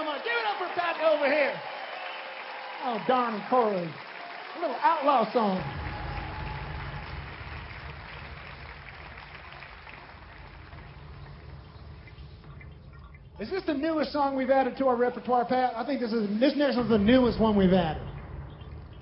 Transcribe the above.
so much. Give it up for Pat over here. Oh, darn Corey. A little outlaw song. Is this the newest song we've added to our repertoire, Pat? I think this next one's the newest one we've added.